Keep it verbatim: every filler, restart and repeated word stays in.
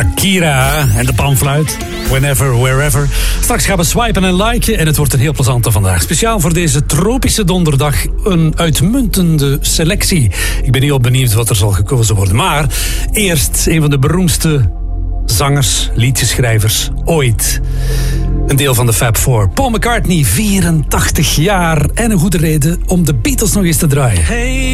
Shakira en de panfluit. Whenever, wherever. Straks gaan we swipen en liken en het wordt een heel plezante vandaag. Speciaal voor deze tropische donderdag een uitmuntende selectie. Ik ben heel benieuwd wat er zal gekozen worden. Maar eerst een van de beroemdste zangers, liedjeschrijvers ooit. Een deel van de Fab Four. Paul McCartney, vierentachtig jaar en een goede reden om de Beatles nog eens te draaien. Hey.